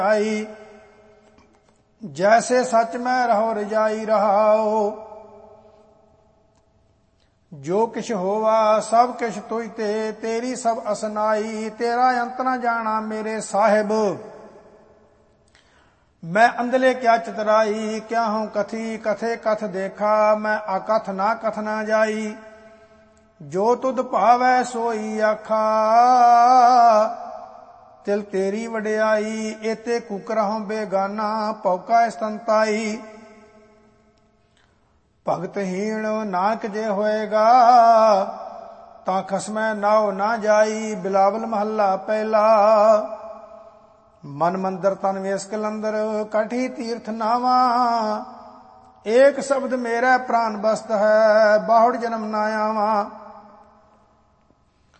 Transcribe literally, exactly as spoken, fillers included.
आई। जैसे सच में रहो रजाई रहाओ। जो किछ होवा सब किछ तुझ ते, तेरी सब असनाई। तेरा अंत न जाना मेरे साहिब। मैं अंधले क्या चितराई, क्या हूं कथी कथे कथ देखा। मैं अकथ ना कथ ना जाई। जो तुध भावै सोई आखा। तिल तेरी वडियाई। एते कुकरहों बेगाना, पौका संताई। भगतहीन नानक जे होएगा, तां खसमै नाव ना जाई। बिलावल महला पहला। मन मंदिर तन वेस कलंदर, कठी तीर्थ नावा। एक शब्द मेरा प्राण बस्त है, बाहुड़ जन्म ना आवा।